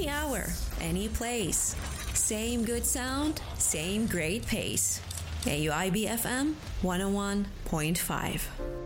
any hour, any place. Same good sound, same great pace. AUIB FM 101.5.